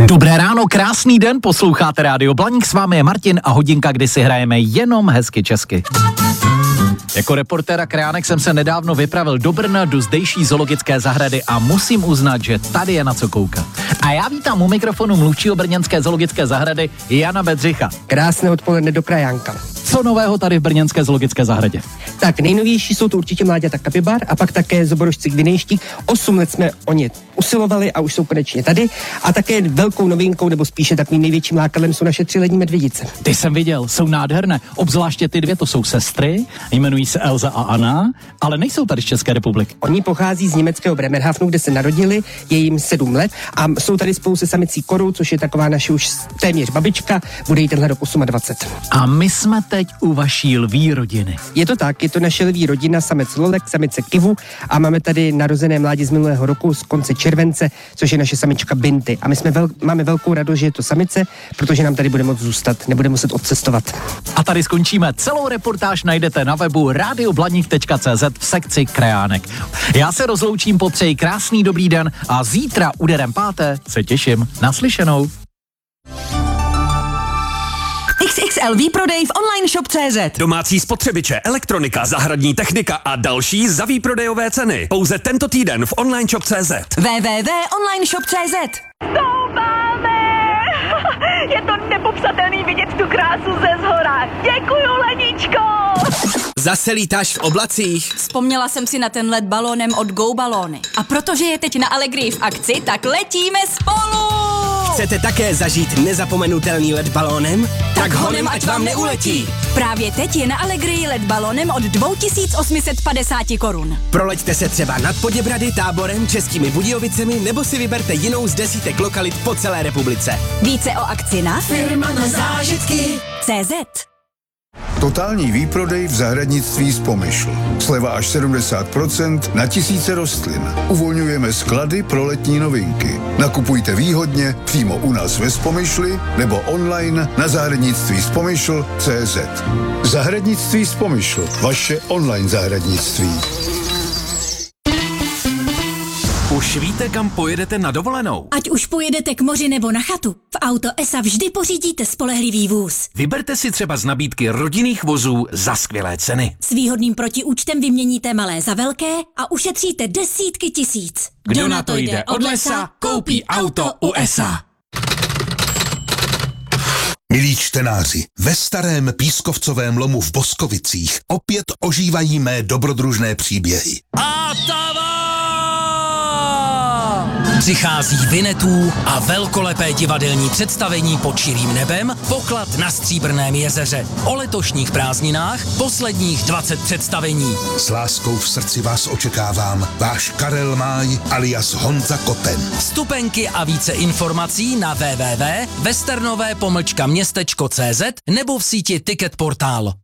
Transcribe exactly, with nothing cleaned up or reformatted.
Dobré ráno, krásný den, posloucháte Rádio Blaník, s vámi je Martin a hodinka, kdy si hrajeme jenom hezky česky. Jako reportéra Krajánek jsem se nedávno vypravil do Brna, do zdejší zoologické zahrady a musím uznat, že tady je na co koukat. A já vítám u mikrofonu mluvčího brněnské zoologické zahrady Jana Bedřicha. Krásné odpoledne do Krajánka. Co nového tady v brněnské zoologické zahradě? Tak nejnovější jsou to určitě mláďata kapibar a pak také zoborožci gvinejští. Osm let jsme o ně usilovali a už jsou konečně tady. A také velkou novinkou, nebo spíše takovým největším lákadlem jsou naše tři lední medvědice. Ty jsem viděl, jsou nádherné. Obzvláště ty dvě, to jsou sestry, jmenují se Elza a Anna, ale nejsou tady z České republiky. Oni pochází z německého Bremerhavenu, kde se narodili, je jim sedm let a jsou tady spolu se samicí Korou, což je taková naše už téměř babička, bude jí tenhle rok dvacet osm. A my jsme teď u vaší lví rodiny. Je to tak, je to naše lví rodina, samec Lolek, samice Kivu a máme tady narozené mládě z minulého roku z konce července, což je naše samička Binty. A my jsme vel, máme velkou radost, že je to samice, protože nám tady bude moct zůstat, nebude muset odcestovat. A tady skončíme. Celou reportáž najdete na webu radioblaník tečka cé zet v sekci Krajánek. Já se rozloučím, popřeji krásný dobrý den a zítra úderem páté se těším. Naslyšenou. X X L výprodej v online shop tečka cé zet. Domácí spotřebiče, elektronika, zahradní technika a další za výprodejové ceny. Pouze tento týden v online shop tečka cé zet. w w w tečka online shop tečka cé zet. Stoupáme! Je to nepopsatelný vidět tu krásu ze zhora. Děkuju, Leničko! Zase lítáš v oblacích? Vzpomněla jsem si na ten let balónem od Go Balóny. A protože je teď na Allegrii v akci, tak letíme spolu! Chcete také zažít nezapomenutelný let balónem? Tak honem, ať vám neuletí! Právě teď je na Allegrii let balónem od dva tisíce osm set padesát korun. Proleďte se třeba nad Poděbrady, Táborem, Českými Budějovicemi nebo si vyberte jinou z desítek lokalit po celé republice. Více o akci na firma na zážitky tečka cé zet. Totální výprodej v zahradnictví z Pomyšl. Sleva až sedmdesát procent na tisíce rostlin. Uvolňujeme sklady pro letní novinky. Nakupujte výhodně přímo u nás ve Spomyšli nebo online na zahradnictví z Pomyšl tečka cé zet. Zahradnictví z Pomyšl. Vaše online zahradnictví. Už víte, kam pojedete na dovolenou? Ať už pojedete k moři nebo na chatu, v Auto E S A vždy pořídíte spolehlivý vůz. Vyberte si třeba z nabídky rodinných vozů za skvělé ceny. S výhodným protiúčtem vyměníte malé za velké a ušetříte desítky tisíc. Kdo na to jde od lesa, koupí auto u E S A. Milí čtenáři, ve starém pískovcovém lomu v Boskovicích opět ožívají mé dobrodružné příběhy. A přichází Vinetů a velkolepé divadelní představení Pod širým nebem, Poklad na Stříbrném jezeře. O letošních prázdninách posledních dvacet představení. S láskou v srdci vás očekávám, váš Karel Máj alias Honza Koten. Vstupenky a více informací na w w w tečka westernové pomlčka městečko tečka cé zet nebo v síti Ticket Portál.